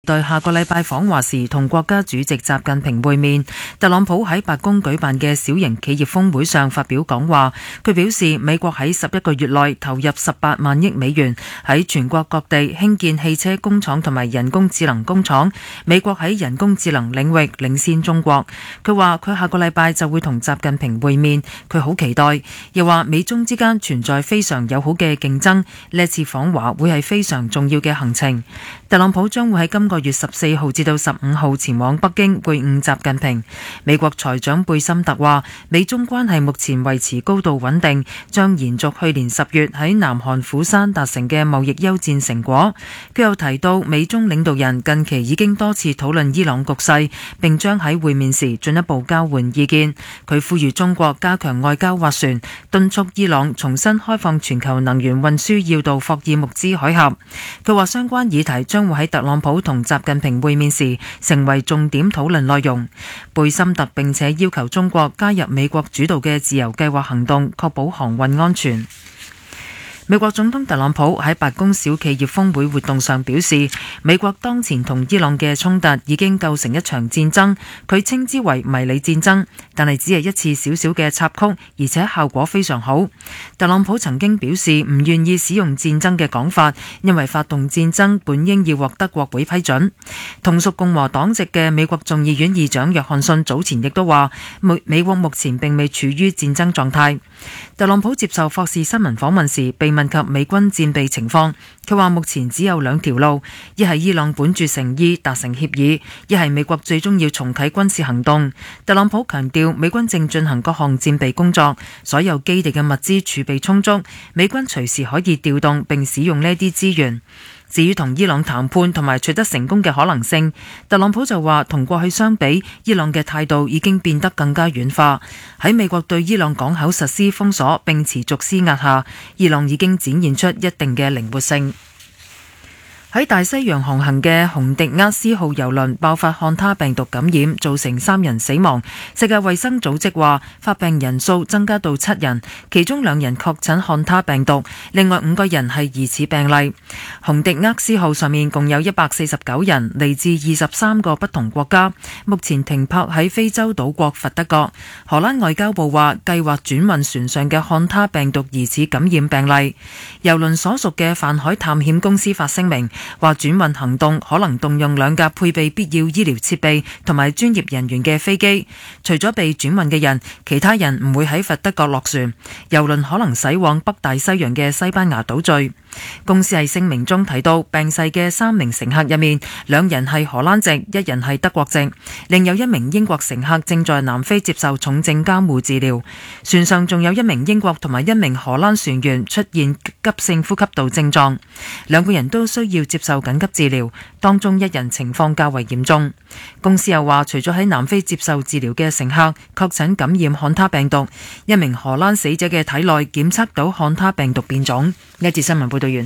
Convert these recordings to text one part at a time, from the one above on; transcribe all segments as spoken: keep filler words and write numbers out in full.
待下個禮拜訪華時同國家主席習近平會面。特朗普喺白宮舉辦嘅小型企業峰會上發表講話，佢表示美國喺十一個月內投入十八萬億美元喺全國各地興建汽車工廠同埋人工智能工廠，美國喺人工智能領域領先中國。佢話佢下個禮拜就會同習近平會面，佢好期待，又話美中之間存在非常友好嘅競爭，呢次訪華會係非常重要嘅行程。特朗普將會喺今個月十四號至到十五號前往北京會晤習近平。美國財長貝森特話，美中關係目前維持高度穩定，將延續去年十月喺南韓釜山達成嘅貿易休戰成果。佢又提到，美中領導人近期已經多次討論伊朗局勢，並將喺會面時進一步交換意見。佢呼籲中國加強外交斡旋，敦促伊朗重新開放全球能源運輸要道霍爾木茲海峽。佢話相關議題將會喺特朗普同習近平會面時成為重點討論內容。貝森特並且要求中國加入美國主導嘅自由計劃行動，確保航運安全。美國總統特朗普喺白宮小企業峰會活動上表示，美國當前同伊朗嘅衝突已經構成一場戰爭，佢稱之為迷你戰爭，但係只係一次小小嘅插曲，而且效果非常好。特朗普曾經表示唔願意使用戰爭嘅講法，因為發動戰爭本應要獲得國會批准。同屬共和黨籍嘅美國眾議院議長約翰遜早前亦都話，美美國目前並未處於戰爭狀態。特朗普接受霍士新聞訪問時被問及美軍戰備情況，佢話目前只有兩條路，一係伊朗本住誠意達成協議，一係美國最終要重啟軍事行動。特朗普強調美軍正進行各項戰備工作，所有基地嘅物資儲備充足，美軍隨時可以調動並使用呢啲資源。至於同伊朗談判同埋取得成功嘅可能性，特朗普就話同過去相比，伊朗嘅態度已經變得更加軟化。喺美國對伊朗港口實施封鎖並持續施壓下，伊朗已經展現出一定嘅靈活性。喺大西洋航行嘅洪迪厄斯號郵輪爆發漢他病毒感染，造成三人死亡。世界衛生組織話發病人數增加到七人，其中兩人確診漢他病毒，另外五個人係疑似病例。洪迪厄斯號上面共有一百四十九人，嚟自二十三個不同國家，目前停泊喺非洲島國佛得角。荷蘭外交部話計劃轉運船上嘅漢他病毒疑似感染病例。郵輪所屬嘅泛海探險公司發聲明，話轉運行動可能動用兩架配備必要醫療設備同埋專業人員嘅飛機。除咗被轉運嘅人，其他人唔會喺佛得角落船。郵輪可能駛往北大西洋嘅西班牙島嶼。公司喺聲明中提到，病逝嘅三名乘客入面，兩人係荷蘭籍，一人係德國籍，另有一名英國乘客正在南非接受重症監護治療。船上仲有一名英國同埋一名荷蘭船員出現急性呼吸道症狀，兩個人都需要接受緊急治療，當中一人情況較為嚴重。公司又話，除咗喺南非接受治療嘅乘客確診感染漢他病毒，一名荷蘭死者嘅體內檢測到漢他病毒變種。呢一節新聞報道完。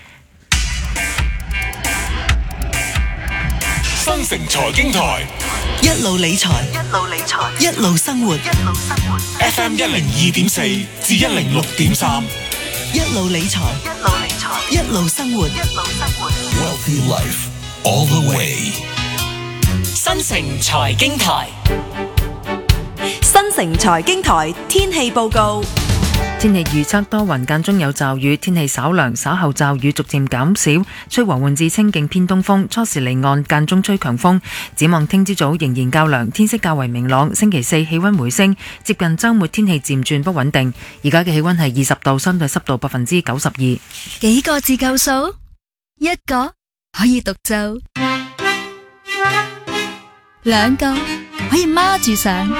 新城財經台一路理財，一路理財，一路生活，一路生活。 F M 一零二點四至一零六點三， 一路理財，一路理財，一路生活，一路生活。 Wealthy life all the way。 新城財經台，新城財經台天氣報告。 天氣預測多雲間中有驟雨，天氣稍涼，稍後驟雨逐漸減少，吹和緩至清勁偏東風，初時離岸間中吹強風。展望聽朝早仍然較涼，天色較為明朗。星期四氣溫回升，接近週末天氣漸轉不穩定。而家嘅氣溫係二十度，相對濕度百分之九十二。 幾個字夠數？一個可以獨奏，兩個可以孖住上。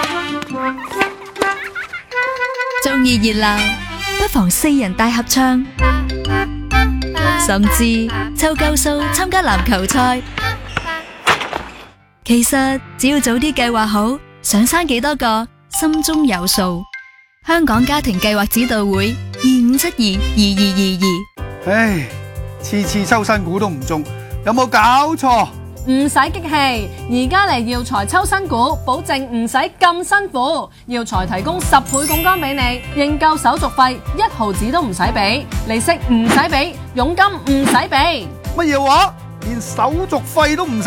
中意熱鬧，不妨四人大合唱，甚至湊夠數參加籃球賽。其實只要早啲計劃好，想生幾多個，心中有數。香港家庭計劃指導會二五七二二二二二。 唉，次次抽新股都唔中，有冇搞錯？ 唔使激氣，而家嚟耀才抽新股，保證唔使咁辛苦。耀才提供十倍槓桿俾你，認購手續費一毫子都唔使俾，利息唔使俾，佣金唔使俾。 乜嘢話？連手續費都唔使